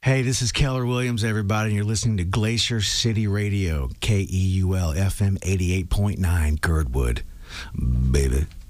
Hey, this is Keller Williams, everybody, and you're listening to Glacier City Radio, KEUL FM 88.9, Girdwood, baby.